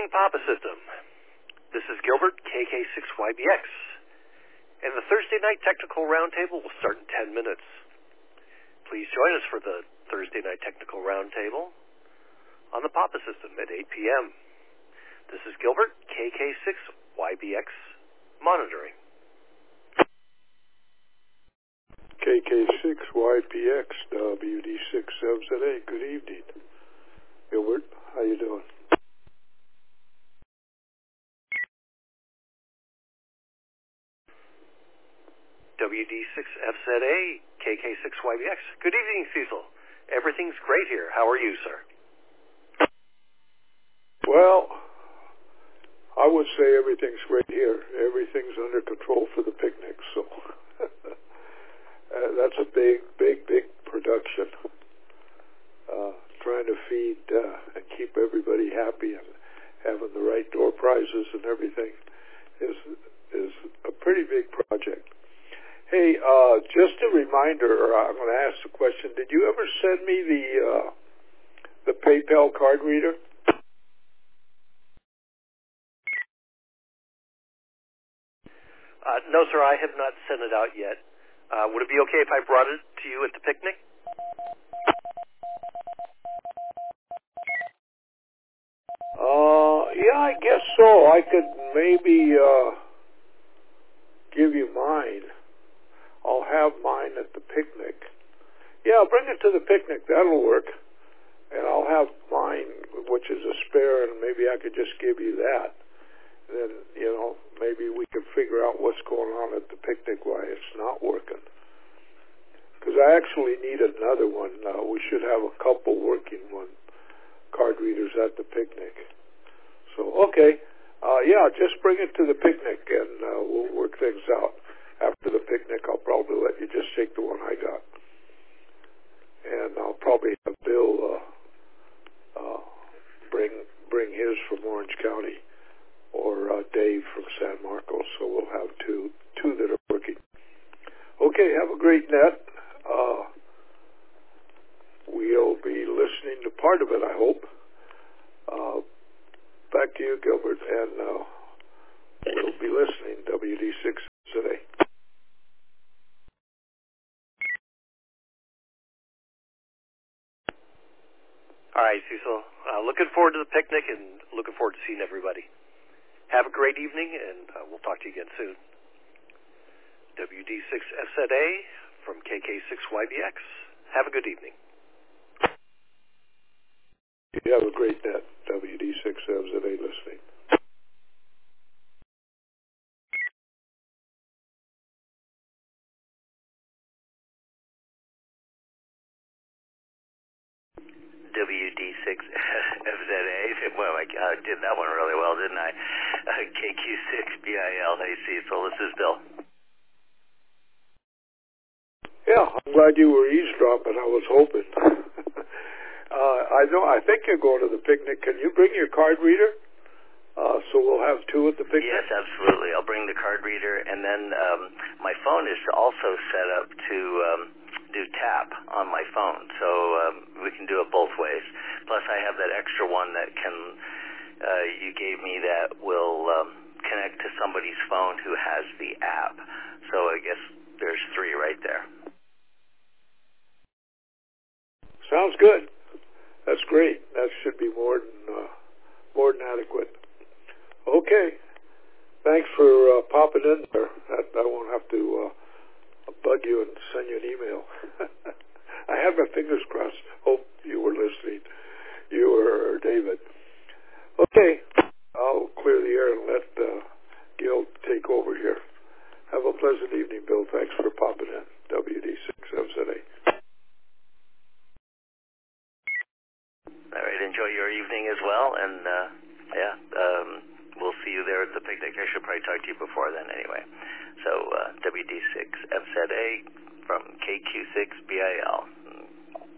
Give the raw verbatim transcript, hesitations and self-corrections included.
evening, Papa System. This is Gilbert, K K six Y B X, and the Thursday Night Technical Roundtable will start in ten minutes. Please join us for the Thursday Night Technical Roundtable on the Papa System at eight p.m. This is Gilbert, K K six Y B X, monitoring. K K six Y B X, W D six F Z A, good evening. Gilbert, how you doing? W D six F Z A, K K six Y B X. Good evening, Cecil. Everything's great here. How are you, sir? Well, I would say everything's great here. Everything's under control for the picnic, so uh, that's a big, big, big production. Uh, trying to feed uh, and keep everybody happy and having the right door prizes and everything is is a pretty big project. Hey, uh, just a reminder, or I'm going to ask the question, did you ever send me the uh, the PayPal card reader? Uh, no, sir, I have not sent it out yet. Uh, would it be okay if I brought it to you at the picnic? Uh, yeah, I guess so. I could maybe uh, give you mine. I'll have mine at the picnic. Yeah, bring it to the picnic. That'll work. And I'll have mine, which is a spare, and maybe I could just give you that. Then, you know, maybe we can figure out what's going on at the picnic, why it's not working. Because I actually need another one. Uh, we should have a couple working one card readers at the picnic. So, okay. Uh, yeah, just bring it to the picnic, and uh, we'll work things out. After the picnic, I'll probably let you just take the one I got. And I'll probably have Bill uh, uh, bring bring his from Orange County, or uh, Dave from San Marcos, so we'll have two two that are working. Okay, have a great net. Uh, we'll be listening to part of it, I hope. Uh, back to you, Gilbert, and uh, we'll be listening, W D six today. All right, Cecil. Uh, looking forward to the picnic and looking forward to seeing everybody. Have a great evening, and uh, we'll talk to you again soon. W D six F Z A from K K six Y B X. Have a good evening. You have a great net, W D six F Z A listening. W D six F Z A. Well, I uh, did that one really well, didn't I? Uh, K Q six B I L. Hey, Cecil, this is Bill. Yeah, I'm glad you were eavesdropping. I was hoping. uh, I know. I think you're going to the picnic. Can you bring your card reader? Uh, so we'll have two at the picnic? Yes, absolutely. I'll bring the card reader, and then um, my phone is also set up to um, do tap on my phone, so um, we can do it both ways. Plus, I have that extra one that can, uh, you gave me that will um, connect to somebody's phone who has the app. So I guess there's three right there. Sounds good. That's great. That should be more than uh, more than adequate. Okay. Thanks for uh, popping in there. That, I won't have to uh, bug you and send you an email. I had my fingers crossed. Hope you were listening. You or David. Okay. I'll clear the air and let uh, Gil take over here. Have a pleasant evening, Bill. Thanks for popping in. W D six F Z A. All right. Enjoy your evening as well, and uh, yeah, um, we'll see you there at the picnic. I should probably talk to you before then anyway. So uh, W D six F Z A from K Q six B I L.